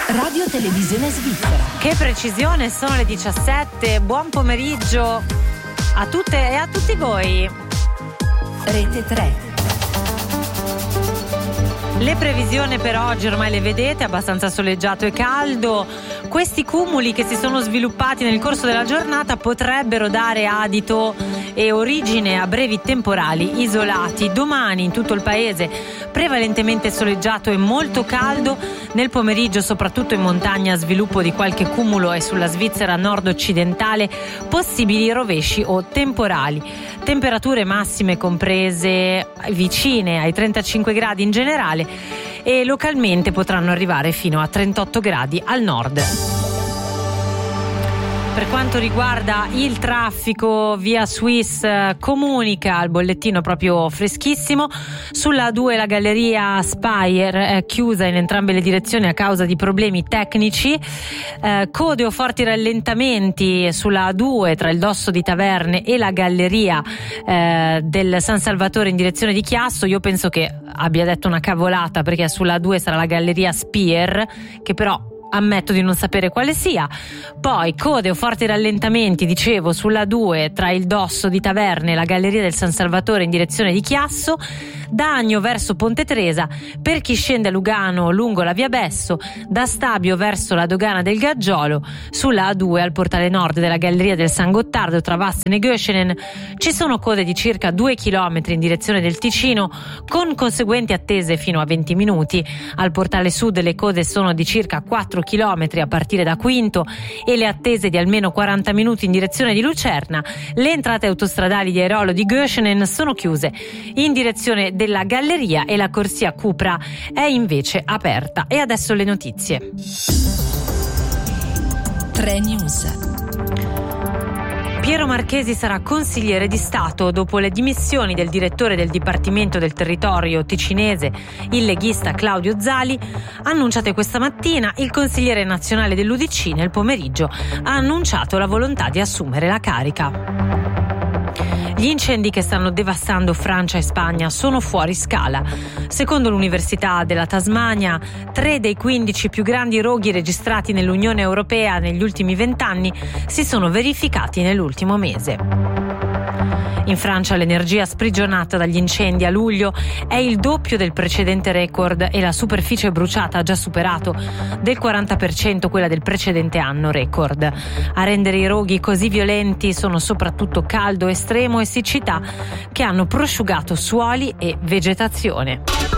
Radio Televisione Svizzera. Che precisione, sono le 17. Buon pomeriggio a tutte e a tutti voi. Rete 3. Le previsioni per oggi ormai le vedete, abbastanza soleggiato e caldo. Questi cumuli che si sono sviluppati nel corso della giornata potrebbero dare adito e origine a brevi temporali isolati. Domani in tutto il paese prevalentemente soleggiato e molto caldo. Nel pomeriggio, soprattutto in montagna, sviluppo di qualche cumulo e sulla Svizzera nord-occidentale possibili rovesci o temporali. Temperature massime comprese vicine ai 35 gradi in generale e localmente potranno arrivare fino a 38 gradi al nord. Per quanto riguarda il traffico, via Swiss comunica, il bollettino proprio freschissimo, sulla A2 la galleria Spire è chiusa in entrambe le direzioni a causa di problemi tecnici, code o forti rallentamenti sulla A2 tra il Dosso di Taverne e la galleria del San Salvatore in direzione di Chiasso. Io penso che abbia detto una cavolata, perché sulla A2 sarà la galleria Spire, che però ammetto di non sapere quale sia. Poi code o forti rallentamenti, dicevo, sulla 2 tra il Dosso di Taverne e la galleria del San Salvatore in direzione di Chiasso, da Agno verso Ponte Tresa per chi scende a Lugano lungo la via Besso, da Stabio verso la dogana del Gaggiolo. Sulla A2 al portale nord della galleria del San Gottardo tra Vassen e Göschenen ci sono code di circa 2 km in direzione del Ticino, con conseguenti attese fino a 20 minuti. Al portale sud le code sono di circa 4 km a partire da Quinto e le attese di almeno 40 minuti in direzione di Lucerna. Le entrate autostradali di Airolo di Göschenen sono chiuse in direzione della galleria e la corsia Cupra è invece aperta. E adesso le notizie. 3 News. Piero Marchesi sarà consigliere di Stato dopo le dimissioni del direttore del Dipartimento del Territorio ticinese, il leghista Claudio Zali, annunciate questa mattina. Il consigliere nazionale dell'UDC nel pomeriggio ha annunciato la volontà di assumere la carica. Gli incendi che stanno devastando Francia e Spagna sono fuori scala. Secondo l'Università della Tasmania, 3 dei 15 più grandi roghi registrati nell'Unione Europea negli ultimi 20 anni si sono verificati nell'ultimo mese. In Francia l'energia sprigionata dagli incendi a luglio è il doppio del precedente record e la superficie bruciata ha già superato del 40% quella del precedente anno record. A rendere i roghi così violenti sono soprattutto caldo estremo e siccità che hanno prosciugato suoli e vegetazione.